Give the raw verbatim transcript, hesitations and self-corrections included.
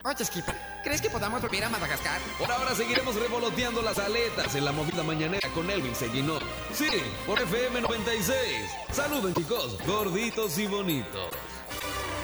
Oye, Skipper, ¿crees que podamos volver a Madagascar? Por ahora seguiremos revoloteando las aletas en la movida mañanera con Elvin Seguinot. Sí, por F M noventa y seis. Saluden, chicos, gorditos y bonitos.